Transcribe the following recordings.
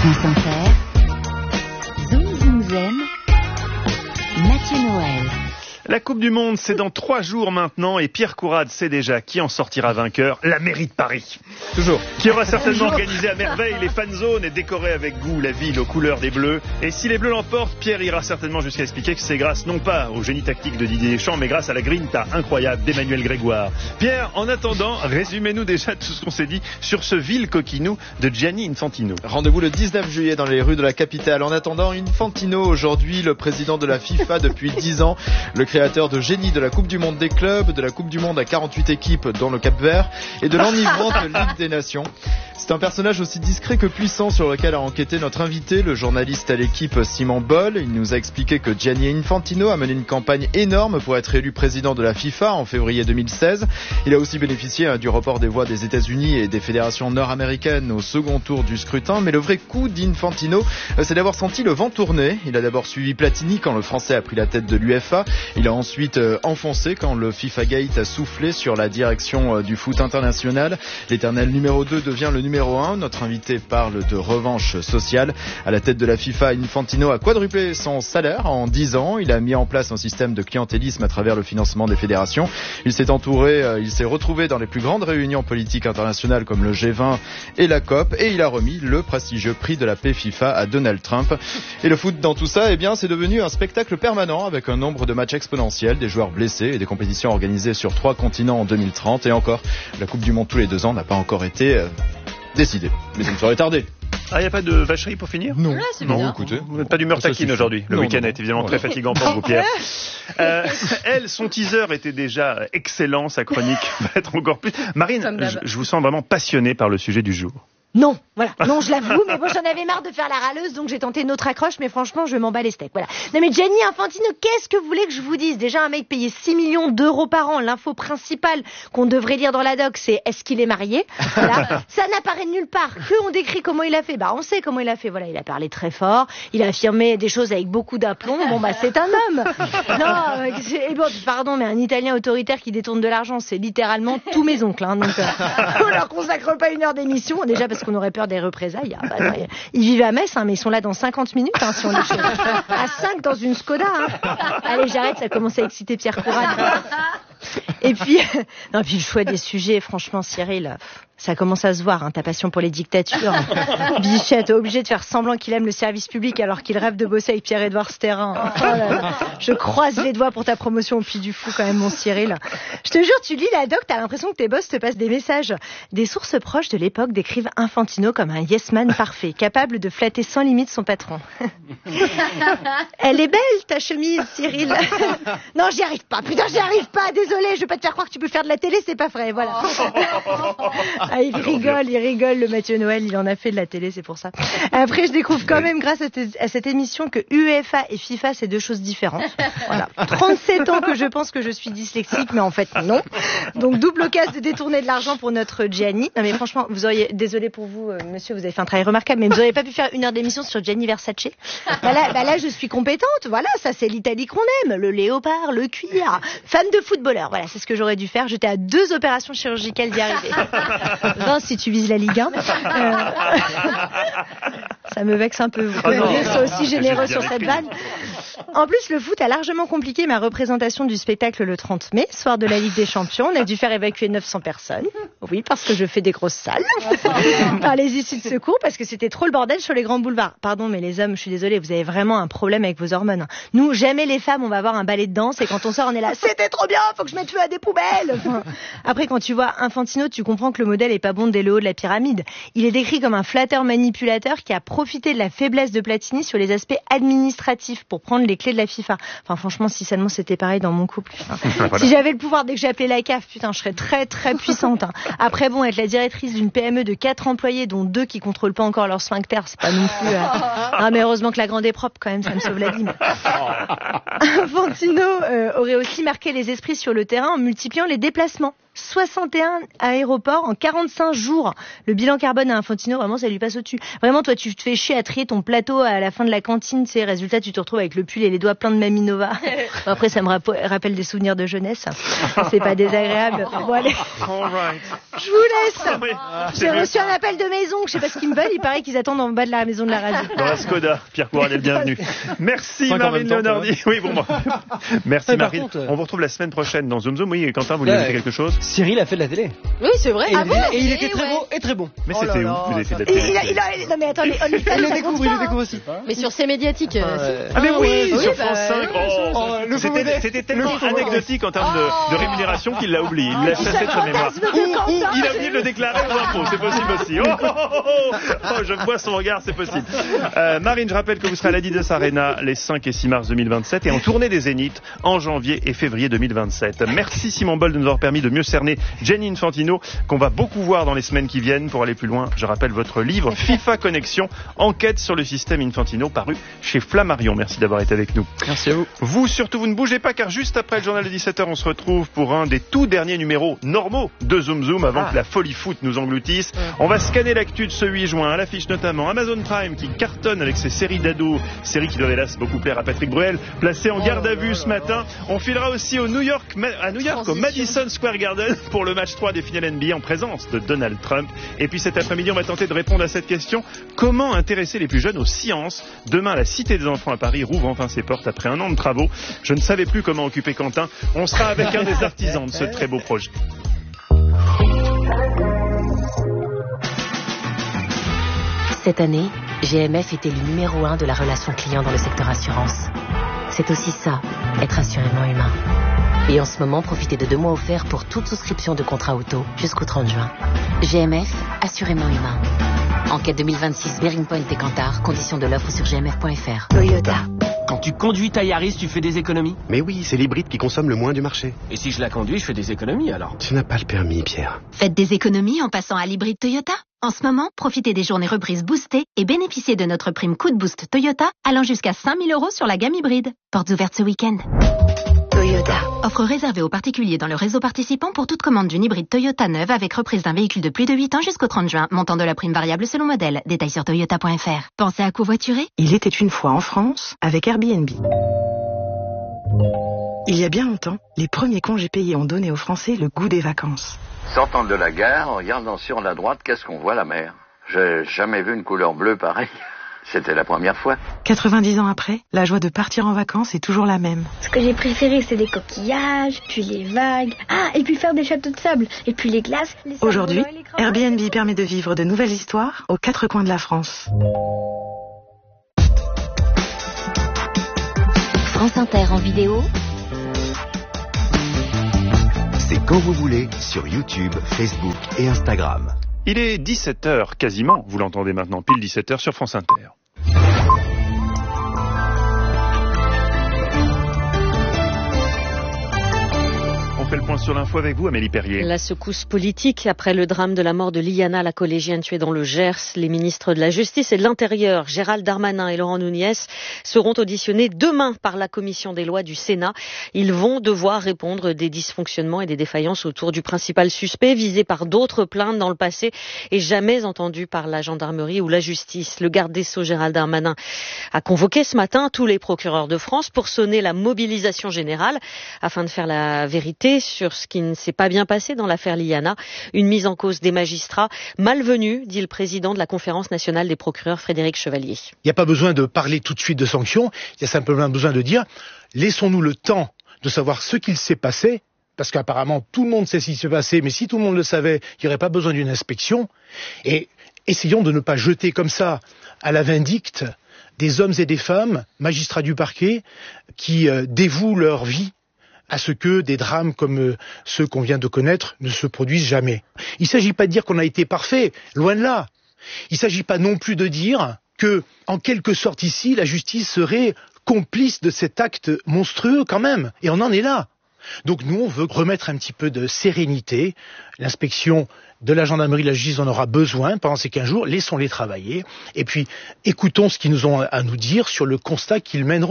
France Inter, Zoom Zoom Zen, Mathieu Noël. La Coupe du Monde, c'est dans 3 jours maintenant et Pierre Courade sait déjà qui en sortira vainqueur, la mairie de Paris. Toujours. Qui aura certainement organisé à merveille les fan zones et décoré avec goût la ville aux couleurs des Bleus. Et si les Bleus l'emportent, Pierre ira certainement jusqu'à expliquer que c'est grâce non pas au génie tactique de Didier Deschamps, mais grâce à la grinta incroyable d'Emmanuel Grégoire. Pierre, en attendant, résumez-nous déjà tout ce qu'on s'est dit sur ce vil coquinou de Gianni Infantino. Rendez-vous le 19 juillet dans les rues de la capitale. En attendant, Infantino, aujourd'hui le président de la FIFA depuis 10 ans, le créateur de génie de la Coupe du Monde des clubs, de la Coupe du Monde à 48 équipes dont le Cap-Vert et de l'enivrante Ligue des Nations. C'est un personnage aussi discret que puissant sur lequel a enquêté notre invité, le journaliste à l'équipe Simon Boll. Il nous a expliqué que Gianni Infantino a mené une campagne énorme pour être élu président de la FIFA en février 2016. Il a aussi bénéficié du report des voix des États-Unis et des fédérations nord-américaines au second tour du scrutin. Mais le vrai coup d'Infantino, c'est d'avoir senti le vent tourner. Il a d'abord suivi Platini quand le Français a pris la tête de l'UEFA. Il a ensuite enfoncé quand le FIFA Gate a soufflé sur la direction du foot international. L'éternel numéro 2 devient le numéro 1. Notre invité parle de revanche sociale. À la tête de la FIFA, Infantino a quadruplé son salaire en 10 ans. Il a mis en place un système de clientélisme à travers le financement des fédérations. Il s'est retrouvé dans les plus grandes réunions politiques internationales comme le G20 et la COP, et il a remis le prestigieux prix de la paix FIFA à Donald Trump. Et le foot dans tout ça, c'est devenu un spectacle permanent avec un nombre de matchs exponentiel, des joueurs blessés et des compétitions organisées sur 3 continents en 2030. Et encore, la Coupe du Monde tous les 2 ans n'a pas encore été décidée. Mais ça ne saurait tarder. Ah, il n'y a pas de vacherie pour finir ? Non. Non, écoutez, vous n'êtes pas d'humeur taquine aujourd'hui. Le week-end est évidemment très fatigant pour vous, Pierre. Elle, son teaser était déjà excellent, sa chronique va être encore plus. Marine, je vous sens vraiment passionnée par le sujet du jour. Non, voilà. Non, je l'avoue, mais bon, j'en avais marre de faire la râleuse, donc j'ai tenté une autre accroche, mais franchement, je m'en bats les steaks, voilà. Non, mais Gianni Infantino, qu'est-ce que vous voulez que je vous dise ? Déjà, un mec payé 6 millions d'euros par an, l'info principale qu'on devrait lire dans la doc, c'est est-ce qu'il est marié ? Voilà. Ça n'apparaît de nulle part. Que on décrit comment il a fait ? On sait comment il a fait. Voilà, il a parlé très fort, il a affirmé des choses avec beaucoup d'aplomb. C'est un homme. Non, pardon, mais un Italien autoritaire qui détourne de l'argent, c'est littéralement tous mes oncles, hein, donc, on leur consacre pas 1 heure d'émission, déjà parce qu'on aurait peur des représailles. Ils vivent à Metz, mais ils sont là dans 50 minutes, si on est à 5 dans une Skoda. Allez, j'arrête, ça commence à exciter Pierre Courade. Et puis le choix des sujets, franchement, Cyril, ça commence à se voir, ta passion pour les dictatures. Bichette, obligé de faire semblant qu'il aime le service public alors qu'il rêve de bosser avec Pierre-Édouard Sterrin. Oh là là. Je croise les doigts pour ta promotion au Puy du Fou quand même, mon Cyril. Je te jure, tu lis la doc, t'as l'impression que tes boss te passent des messages. Des sources proches de l'époque décrivent Infantino comme un yes man parfait, capable de flatter sans limite son patron. Elle est belle, ta chemise, Cyril. Non, j'y arrive pas. Putain, j'y arrive pas. Désolée, je vais pas te faire croire que tu peux faire de la télé, c'est pas vrai, voilà. Il rigole, le Mathieu Noël, il en a fait de la télé, c'est pour ça. Après, je découvre quand même, grâce à cette émission, que UEFA et FIFA, c'est 2 choses différentes. Voilà. 37 ans que je pense que je suis dyslexique, mais en fait, non. Donc, double occasion de détourner de l'argent pour notre Gianni. Non, mais franchement, désolé pour vous, monsieur, vous avez fait un travail remarquable, mais vous n'auriez pas pu faire 1 heure d'émission sur Gianni Versace. Là, je suis compétente. Voilà, ça, c'est l'Italie qu'on aime. Le léopard, le cuir. Femme de footballeur. Voilà, c'est ce que j'aurais dû faire. J'étais à 2 opérations chirurgicales d'y arriver. Si tu vises la Ligue 1. Ça me vexe un peu. Vous pouvez être aussi généreux sur cette vanne. En plus, le foot a largement compliqué ma représentation du spectacle le 30 mai, soir de la Ligue des Champions. On a dû faire évacuer 900 personnes. Oui, parce que je fais des grosses salles. Par les issues de secours, parce que c'était trop le bordel sur les grands boulevards. Pardon, mais les hommes, je suis désolée, vous avez vraiment un problème avec vos hormones. Nous, jamais les femmes, on va avoir un ballet de danse et quand on sort, on est là, c'était trop bien, faut que je mette feu à des poubelles. Après, quand tu vois Infantino, tu comprends que le modèle est pas bon dès le haut de la pyramide. Il est décrit comme un flatteur manipulateur qui a profité de la faiblesse de Platini sur les aspects administratifs pour prendre les clés de la FIFA. Franchement, si seulement c'était pareil dans mon couple. Voilà. Si j'avais le pouvoir dès que j'appelais la CAF, je serais très très puissante. Après, être la directrice d'une PME de 4 employés, dont 2 qui contrôlent pas encore leur sphincter, c'est pas non plus... mais heureusement que la grande est propre quand même, ça me sauve la vie. Infantino aurait aussi marqué les esprits sur le terrain en multipliant les déplacements. 61 aéroports en 45 jours. Le bilan carbone à Infantino, vraiment, ça lui passe au-dessus. Vraiment, toi, tu te fais chier à trier ton plateau à la fin de la cantine, tu sais, résultat, tu te retrouves avec le pull et les doigts pleins de Maminova. Bon, après, ça me rappelle des souvenirs de jeunesse. C'est pas désagréable. Bon, allez. Je vous laisse. J'ai reçu un appel de maison, je sais pas ce qu'ils me veulent, il paraît qu'ils attendent en bas de la maison de la radio. Dans la Skoda, Pierre Couronel, bienvenue. Merci Marine Leonardi. Oui, bon, merci Marine. Contre... On vous retrouve la semaine prochaine dans Zoom Zoom. Oui, Quentin, vous lui avez fait quelque chose? Cyril a fait de la télé. Oui, c'est vrai. Et il était très beau et très bon. Mais c'était où? Vous avez fait de la télé? Non mais attendez, il le découvre aussi. Mais sur ces médiatiques. Ah mais oui, sur France 5. C'était tellement anecdotique en termes de rémunération qu'il l'a oublié. Il l'a chassé de sa mémoire. Ou il a oublié de le déclarer aux impôts. C'est possible aussi. Je vois son regard, c'est possible. Marine, je rappelle que vous serez à l'Adidas Arena les 5 et 6 mars 2027 et en tournée des Zéniths en janvier et février 2027. Merci Simon Boll de nous avoir permis de mieux cerner Gianni Infantino, qu'on va beaucoup voir dans les semaines qui viennent. Pour aller plus loin, je rappelle votre livre FIFA Connexion, enquête sur le système Infantino, paru chez Flammarion. Merci d'avoir été avec nous. Merci à vous. Vous ne bougez pas, car juste après le journal de 17h, on se retrouve pour un des tout derniers numéros normaux de Zoom Zoom avant que la folie foot nous engloutisse. On va scanner l'actu de ce 8 juin, à l'affiche notamment Amazon Prime qui cartonne avec ses séries d'ados, séries qui doivent hélas beaucoup plaire à Patrick Bruel, placé en garde à vue ce matin. On filera aussi à New York, au Madison Square Garden pour le match 3 des finales NBA en présence de Donald Trump. Et puis cet après-midi, on va tenter de répondre à cette question: comment intéresser les plus jeunes aux sciences? Demain, la Cité des enfants à Paris rouvre enfin ses portes après un an de travaux. Je ne savais plus comment occuper Quentin. On sera avec un des artisans de ce très beau projet. Cette année, GMF est élu numéro 1 de la relation client dans le secteur assurance. C'est aussi ça, être assurément humain. Et en ce moment, profitez de 2 mois offerts pour toute souscription de contrat auto jusqu'au 30 juin. GMF, assurément humain. Enquête 2026, Bearing Point et Kantar, conditions de l'offre sur gmf.fr. Toyota. Quand tu conduis ta Yaris, tu fais des économies? Mais oui, c'est l'hybride qui consomme le moins du marché. Et si je la conduis, je fais des économies alors? Tu n'as pas le permis, Pierre. Faites des économies en passant à l'hybride Toyota. En ce moment, profitez des journées reprises boostées et bénéficiez de notre prime coup de boost Toyota allant jusqu'à 5 000 € sur la gamme hybride. Portes ouvertes ce week-end. Toyota. Offre réservée aux particuliers dans le réseau participant pour toute commande d'une hybride Toyota neuve avec reprise d'un véhicule de plus de 8 ans jusqu'au 30 juin. Montant de la prime variable selon modèle. Détails sur toyota.fr. Pensez à covoiturer? Il était une fois en France avec Airbnb. Il y a bien longtemps, les premiers congés payés ont donné aux Français le goût des vacances. Sortant de la gare, en regardant sur la droite, qu'est-ce qu'on voit? La mer. J'ai jamais vu une couleur bleue pareille. C'était la première fois. 90 ans après, la joie de partir en vacances est toujours la même. Ce que j'ai préféré, c'est les coquillages, puis les vagues. Ah, et puis faire des châteaux de sable, et puis les glaces. Aujourd'hui, Airbnb permet de vivre de nouvelles histoires aux 4 coins de la France. France Inter en vidéo. C'est quand vous voulez sur YouTube, Facebook et Instagram. Il est 17h quasiment, vous l'entendez maintenant, pile 17h sur France Inter. On fait le point sur l'info avec vous, Amélie Perrier. La secousse politique après le drame de la mort de Liana, la collégienne tuée dans le Gers. Les ministres de la Justice et de l'Intérieur, Gérald Darmanin et Laurent Nunez, seront auditionnés demain par la commission des lois du Sénat. Ils vont devoir répondre des dysfonctionnements et des défaillances autour du principal suspect, visé par d'autres plaintes dans le passé et jamais entendu par la gendarmerie ou la justice. Le garde des Sceaux, Gérald Darmanin, a convoqué ce matin tous les procureurs de France pour sonner la mobilisation générale afin de faire la vérité sur ce qui ne s'est pas bien passé dans l'affaire Liana. Une mise en cause des magistrats malvenue, dit le président de la Conférence nationale des procureurs, Frédéric Chevalier. Il n'y a pas besoin de parler tout de suite de sanctions, il y a simplement besoin de dire laissons-nous le temps de savoir ce qu'il s'est passé, parce qu'apparemment tout le monde sait ce qui s'est passé, mais si tout le monde le savait, il n'y aurait pas besoin d'une inspection, et essayons de ne pas jeter comme ça à la vindicte des hommes et des femmes, magistrats du parquet, qui dévouent leur vie à ce que des drames comme ceux qu'on vient de connaître ne se produisent jamais. Il ne s'agit pas de dire qu'on a été parfait, loin de là. Il ne s'agit pas non plus de dire que, en quelque sorte ici, la justice serait complice de cet acte monstrueux quand même. Et on en est là. Donc nous, on veut remettre un petit peu de sérénité. L'inspection de la gendarmerie, de la justice en aura besoin pendant ces 15 jours. Laissons-les travailler. Et puis, écoutons ce qu'ils nous ont à nous dire sur le constat qu'ils mèneront.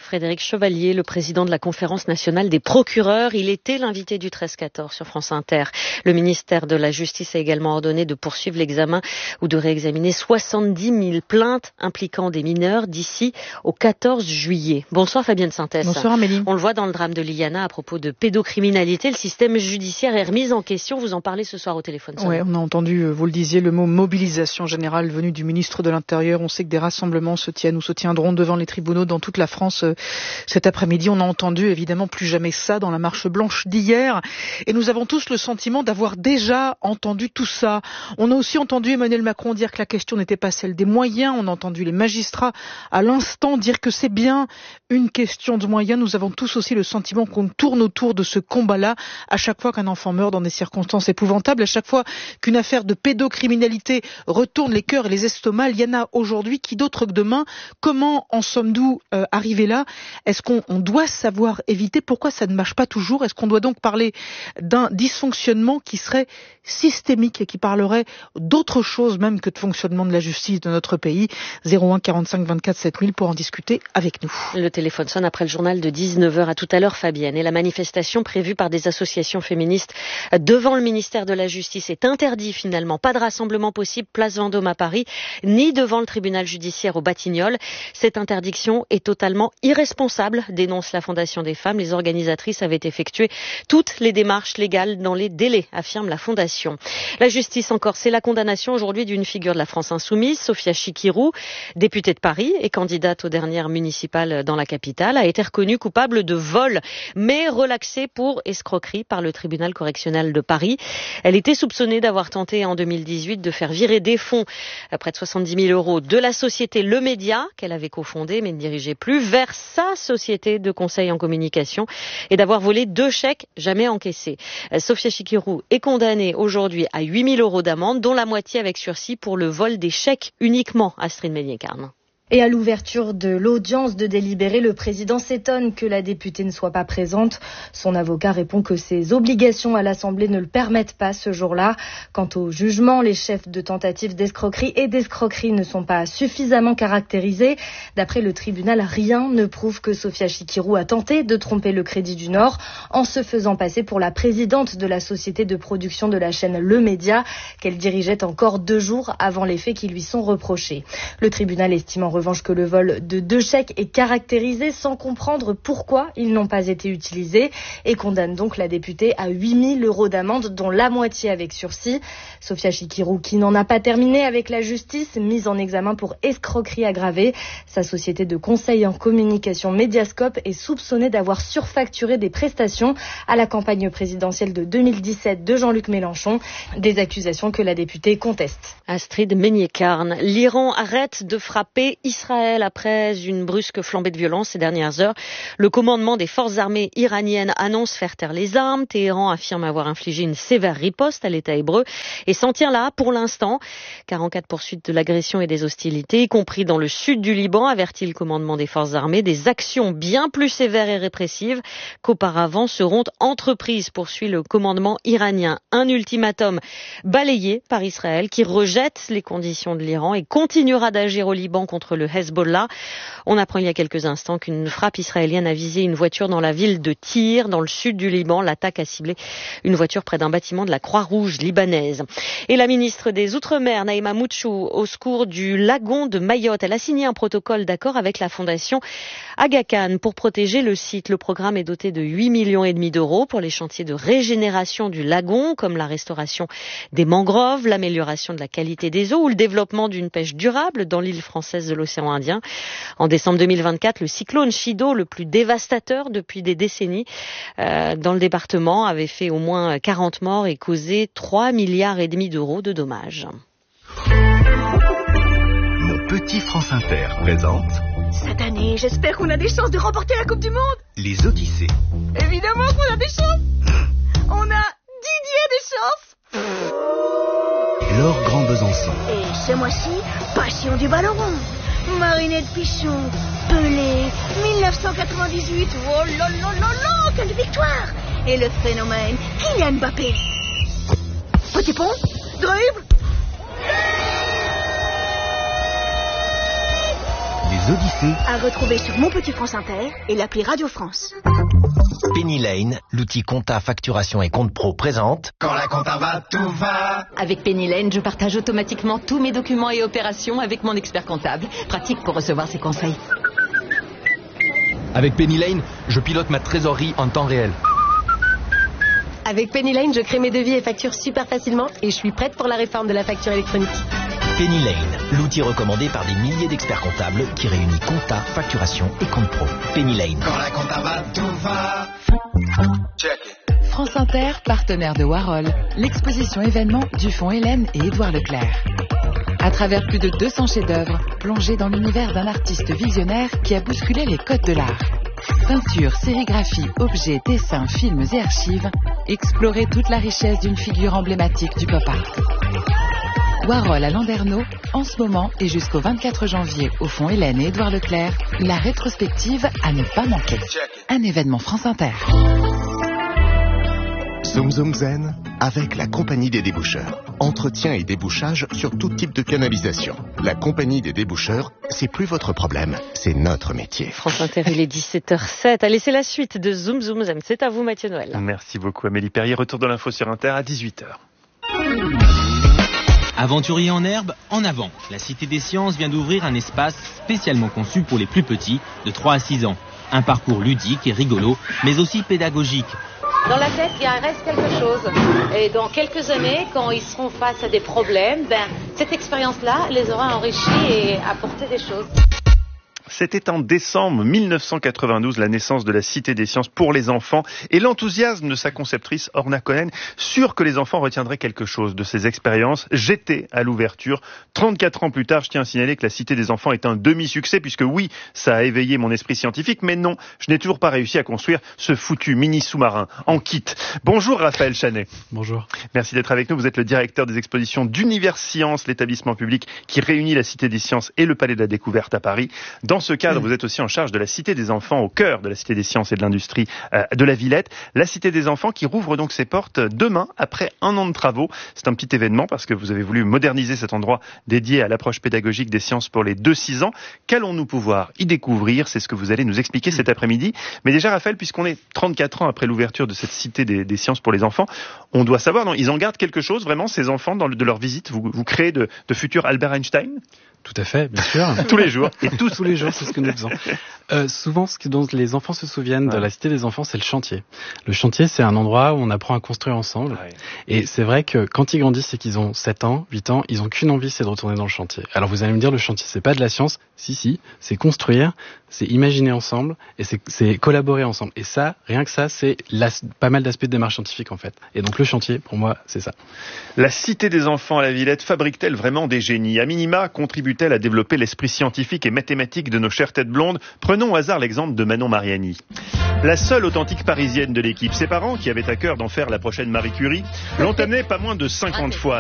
Frédéric Chevalier, le président de la Conférence nationale des procureurs. Il était l'invité du 13-14 sur France Inter. Le ministère de la Justice a également ordonné de poursuivre l'examen ou de réexaminer 70 000 plaintes impliquant des mineurs d'ici au 14 juillet. Bonsoir Fabienne Synthès. Bonsoir Amélie. On le voit dans le drame de l'Iliana à propos de pédocriminalité. Le système judiciaire est remis en question. Vous en parlez ce soir au téléphone. Oui, on a entendu, vous le disiez, le mot mobilisation générale venu du ministre de l'Intérieur. On sait que des rassemblements se tiennent ou se tiendront devant les tribunaux dans toute la France cet après-midi. On a entendu évidemment plus jamais ça dans la marche blanche d'hier. Et nous avons tous le sentiment d'avoir déjà entendu tout ça. On a aussi entendu Emmanuel Macron dire que la question n'était pas celle des moyens. On a entendu les magistrats à l'instant dire que c'est bien une question de moyens. Nous avons tous aussi le sentiment qu'on tourne autour de ce combat-là à chaque fois qu'un enfant meurt dans des circonstances épouvantables, à chaque fois qu'une affaire de pédocriminalité retourne les cœurs et les estomacs. Il y en a aujourd'hui, qui d'autre que demain? Comment en sommes-nous arrivés là? Est-ce qu'on doit savoir éviter? Pourquoi ça ne marche pas toujours? Est-ce qu'on doit donc parler d'un dysfonctionnement qui serait systémique et qui parlerait d'autre chose même que de fonctionnement de la justice de notre pays? 01 45 24 7000 pour en discuter avec nous. Le téléphone sonne après le journal de 19h. À tout à l'heure, Fabienne. Et la manifestation prévue par des associations féministes devant le ministère de la Justice est interdite finalement. Pas de rassemblement possible place Vendôme à Paris, ni devant le tribunal judiciaire au Batignolles. Cette interdiction est totalement irresponsable, dénonce la Fondation des femmes. Les organisatrices avaient effectué toutes les démarches légales dans les délais, affirme la Fondation. La justice encore, c'est la condamnation aujourd'hui d'une figure de la France insoumise, Sophia Chikirou, députée de Paris et candidate aux dernières municipales dans la capitale, a été reconnue coupable de vol, mais relaxée pour escroquerie par le tribunal correctionnel de Paris. Elle était soupçonnée d'avoir tenté en 2018 de faire virer des fonds, près de 70 000 euros, de la société Le Média, qu'elle avait cofondée mais ne dirigeait plus, vers sa société de conseil en communication, et d'avoir volé 2 chèques jamais encaissés. Sophia Chikirou est condamnée aujourd'hui à 8 000 euros d'amende, dont la moitié avec sursis pour le vol des chèques uniquement. Astrid Meignet-Carne. Et à l'ouverture de l'audience de délibéré, le président s'étonne que la députée ne soit pas présente. Son avocat répond que ses obligations à l'Assemblée ne le permettent pas ce jour-là. Quant au jugement, les chefs de tentative d'escroquerie et d'escroquerie ne sont pas suffisamment caractérisés. D'après le tribunal, rien ne prouve que Sophia Chikirou a tenté de tromper le Crédit du Nord en se faisant passer pour la présidente de la société de production de la chaîne Le Média, qu'elle dirigeait encore 2 jours avant les faits qui lui sont reprochés. Le tribunal estime en revanche que le vol de 2 chèques est caractérisé sans comprendre pourquoi ils n'ont pas été utilisés et condamne donc la députée à 8 000 euros d'amende, dont la moitié avec sursis. Sophia Chikirou, qui n'en a pas terminé avec la justice, mise en examen pour escroquerie aggravée. Sa société de conseil en communication Mediascope est soupçonnée d'avoir surfacturé des prestations à la campagne présidentielle de 2017 de Jean-Luc Mélenchon. Des accusations que la députée conteste. Astrid Meignet-Carne. L'Iran arrête de frapper Israël après une brusque flambée de violence ces dernières heures. Le commandement des forces armées iraniennes annonce faire taire les armes. Téhéran affirme avoir infligé une sévère riposte à l'État hébreu et s'en tient là pour l'instant, car en cas de poursuite de l'agression et des hostilités, y compris dans le sud du Liban, avertit le commandement des forces armées, des actions bien plus sévères et répressives qu'auparavant seront entreprises, poursuit le commandement iranien. Un ultimatum balayé par Israël qui rejette les conditions de l'Iran et continuera d'agir au Liban contre le Hezbollah. On apprend il y a quelques instants qu'une frappe israélienne a visé une voiture dans la ville de Tyr, dans le sud du Liban. L'attaque a ciblé une voiture près d'un bâtiment de la Croix-Rouge libanaise. Et la ministre des Outre-mer, Naïma Mouchou, au secours du lagon de Mayotte. Elle a signé un protocole d'accord avec la fondation Aga Khan pour protéger le site. Le programme est doté de 8,5 millions d'euros pour les chantiers de régénération du lagon, comme la restauration des mangroves, l'amélioration de la qualité des eaux ou le développement d'une pêche durable dans l'île française de l'océan Indien. En décembre 2024, le cyclone Chido, le plus dévastateur depuis des décennies dans le département, avait fait au moins 40 morts et causé 3,5 milliards d'euros de dommages. Mon petit France Inter présente cette année, j'espère qu'on a des chances de remporter la Coupe du Monde. Les Odyssées. Évidemment qu'on a des chances. On a Didier Deschamps. Laure Grand Besançon. Et ce mois-ci, passion du ballon rond. Marinette Pichon, Pelé, 1998. Oh là là là là, quelle victoire. Et le phénomène, Kylian Mbappé. Petit pont, dribble. Les odyssées. À retrouver sur Mon Petit France Inter et l'appli Radio France. Penny Lane, l'outil compta, facturation et compte pro présente. Quand la compta va, tout va. Avec Penny Lane, je partage automatiquement tous mes documents et opérations avec mon expert comptable. Pratique pour recevoir ses conseils. Avec Penny Lane, je pilote ma trésorerie en temps réel. Avec Penny Lane, je crée mes devis et factures super facilement et je suis prête pour la réforme de la facture électronique. Penny Lane, l'outil recommandé par des milliers d'experts comptables qui réunit compta, facturation et compte pro. Penny Lane. Quand la compta va, tout va. Check. France Inter, partenaire de Warhol, l'exposition événement du Fonds Hélène et Édouard Leclerc. À travers plus de 200 chefs-d'œuvre, plongez dans l'univers d'un artiste visionnaire qui a bousculé les codes de l'art. Peintures, sérigraphies, objets, dessins, films et archives, explorez toute la richesse d'une figure emblématique du pop art. Warhol à Landerneau, en ce moment et jusqu'au 24 janvier au Fonds Hélène et Édouard Leclerc, la rétrospective à ne pas manquer. Un événement France Inter. Zoom Zoom Zen avec la Compagnie des déboucheurs. Entretien et débouchage sur tout type de canalisation. La Compagnie des déboucheurs, c'est plus votre problème, c'est notre métier. France Inter, il est 17h07. Allez, c'est la suite de Zoom Zoom Zen. C'est à vous, Mathieu Noël. Merci beaucoup, Amélie Perrier. Retour de l'info sur Inter à 18h. Aventurier en herbe, en avant. La Cité des Sciences vient d'ouvrir un espace spécialement conçu pour les plus petits, de 3 à 6 ans. Un parcours ludique et rigolo, mais aussi pédagogique. Dans la tête, il reste quelque chose. Et dans quelques années, quand ils seront face à des problèmes, cette expérience-là les aura enrichis et apporté des choses. C'était en décembre 1992 la naissance de la Cité des Sciences pour les enfants et l'enthousiasme de sa conceptrice Orna Cohen, sûre que les enfants retiendraient quelque chose de ces expériences. J'étais à l'ouverture. 34 ans plus tard, je tiens à signaler que la Cité des Enfants est un demi-succès puisque oui, ça a éveillé mon esprit scientifique, mais non, je n'ai toujours pas réussi à construire ce foutu mini-sous-marin en kit. Bonjour Raphaël Chanet. Bonjour. Merci d'être avec nous. Vous êtes le directeur des expositions d'Univers Sciences, l'établissement public qui réunit la Cité des Sciences et le Palais de la Découverte à Paris. Dans ce cadre, vous êtes aussi en charge de la Cité des Enfants au cœur de la Cité des Sciences et de l'Industrie de la Villette. La Cité des Enfants qui rouvre donc ses portes demain après 1 an de travaux. C'est un petit événement parce que vous avez voulu moderniser cet endroit dédié à l'approche pédagogique des sciences pour les 2-6 ans. Qu'allons-nous pouvoir y découvrir? C'est ce que vous allez nous expliquer cet après-midi. Mais déjà, Raphaël, puisqu'on est 34 ans après l'ouverture de cette Cité des Sciences pour les enfants, on doit savoir, non, ils en gardent quelque chose vraiment, ces enfants, de leur visite? Vous créez de futurs Albert Einstein? Tout à fait, bien sûr. Tous les jours. Et tous les jours, c'est ce que nous faisons. Souvent, ce dont les enfants se souviennent de la Cité des Enfants, c'est le chantier. Le chantier, c'est un endroit où on apprend à construire ensemble. Ouais. Et c'est vrai que quand ils grandissent et qu'ils ont 7 ans, 8 ans, ils ont qu'une envie, c'est de retourner dans le chantier. Alors vous allez me dire, le chantier, c'est pas de la science. Si, c'est construire, c'est imaginer ensemble et c'est collaborer ensemble. Et ça, rien que ça, c'est pas mal d'aspects de démarche scientifique en fait. Et donc le chantier, pour moi, c'est ça. La Cité des Enfants à la Villette fabrique-t-elle vraiment des génies? À minima, contribue-t-elle à développer l'esprit scientifique et mathématique de nos chères têtes blondes? Prenons au hasard l'exemple de Manon Mariani. La seule authentique parisienne de l'équipe. Ses parents, qui avaient à cœur d'en faire la prochaine Marie Curie, l'ont amenée pas moins de 50 fois.